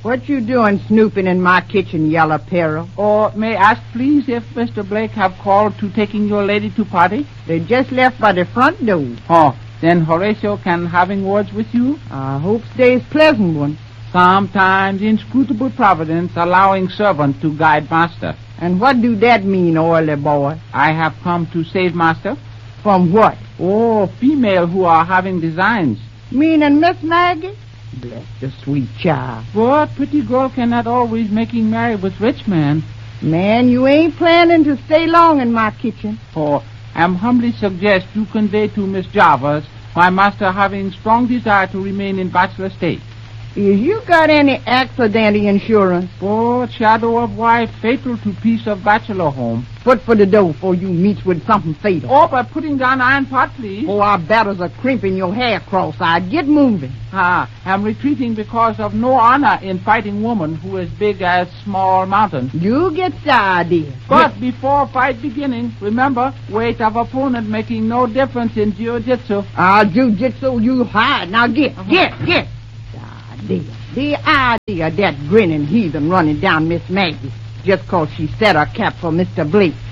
What you doing snooping in my kitchen, Yellow Peril? Or may I ask, please, if Mr. Blake have called to taking your lady to party? They just left by the front door. Oh, then Horatio can having words with you? I hope stays pleasant one. Sometimes inscrutable providence allowing servant to guide master. And what do that mean, oily boy? I have come to save master. From what? Oh, female who are having designs. Meaning Miss Maggie? Bless the sweet child. But pretty girl cannot always making marry with rich man. Man, you ain't planning to stay long in my kitchen. Oh, I'm humbly suggest you convey to Miss Jarvis my master having strong desire to remain in bachelor state. Is you got any accidental insurance? Oh, shadow of wife fatal to peace of bachelor home. Foot for the door before you meet with something fatal. Oh, by putting down iron pot, please. Oh, I batters a crimp in your hair cross-eyed. Get moving. I'm retreating because of no honor in fighting woman who is big as small mountain. You get started, dear. But before fight beginning, remember, weight of opponent making no difference in jiu-jitsu. Jiu-jitsu, you hide. Now get. The idea of that grinning heathen running down Miss Maggie just 'cause she set her cap for Mr. Blake.